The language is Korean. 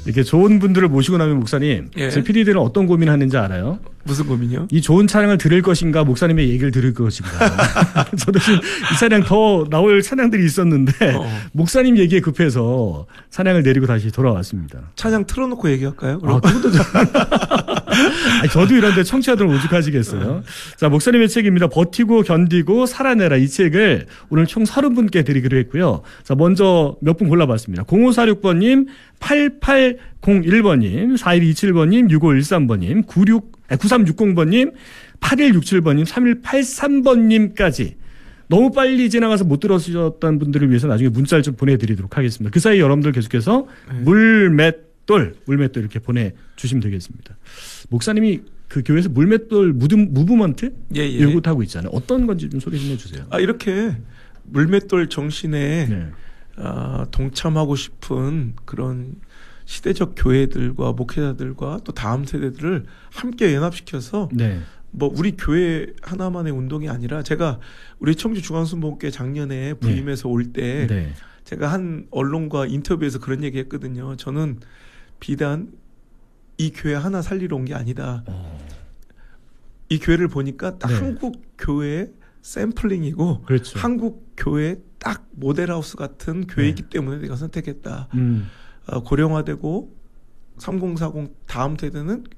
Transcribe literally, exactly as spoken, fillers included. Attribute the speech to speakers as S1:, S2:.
S1: 이렇게 좋은 분들을 모시고 나면 목사님,
S2: 예.
S1: 제 피디들은 어떤 고민하는지 알아요?
S2: 무슨 고민이요?
S1: 이 좋은 찬양을 들을 것인가, 목사님의 얘기를 들을 것인가. 저도 지금 이 찬양 더 나올 찬양들이 있었는데
S2: 어.
S1: 목사님 얘기에 급해서 찬양을 내리고 다시 돌아왔습니다.
S2: 찬양 틀어놓고 얘기할까요? 그럼?
S1: 아, 그것도 좀. 아니, 저도 이런데 청취자들은 오죽하시겠어요. 자, 목사님의 책입니다. 버티고 견디고 살아내라. 이 책을 오늘 총 서른 분께 드리기로 했고요. 자, 먼저 몇 분 골라봤습니다. 공오사육 번님, 팔팔공일 번님, 사일이칠 번님, 육오일삼 번님, 구삼육공 번님, 팔일육칠 번님, 삼일팔삼 번님까지 너무 빨리 지나가서 못 들어주셨던 분들을 위해서 나중에 문자를 좀 보내드리도록 하겠습니다. 그 사이 여러분들 계속해서
S2: 네.
S1: 물맷돌, 물맷돌 이렇게 보내주시면 되겠습니다. 목사님이 그 교회에서 물맷돌 무드, 무브먼트?
S2: 예, 예.
S1: 이런 것도 하고 있잖아요. 어떤 건지 좀 소개 좀 해주세요.
S2: 아, 이렇게 물맷돌 정신에
S1: 네.
S2: 아, 동참하고 싶은 그런 시대적 교회들과 목회자들과 또 다음 세대들을 함께 연합시켜서
S1: 네.
S2: 뭐 우리 교회 하나만의 운동이 아니라 제가 우리 청주 중앙순복음교회 작년에 부임해서 올 때
S1: 네.
S2: 제가 한 언론과 인터뷰에서 그런 얘기 했거든요. 저는 비단 이 교회 하나 살리러 온 게 아니다.
S1: 어.
S2: 이 교회를 보니까 딱
S1: 네.
S2: 한국 교회의 샘플링이고
S1: 그렇죠.
S2: 한국 교회 딱 모델하우스 같은 교회이기 네. 때문에 내가 선택했다.
S1: 음.
S2: 어, 고령화되고 삼공사공 다음 세대는